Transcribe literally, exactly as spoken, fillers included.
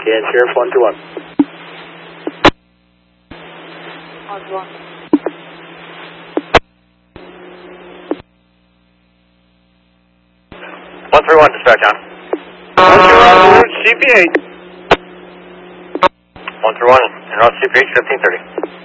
Okay, and Sheriff one two one. one two one. one three one, dispatch on. Roger, C P eight. one three one, en route C P H fifteen thirty.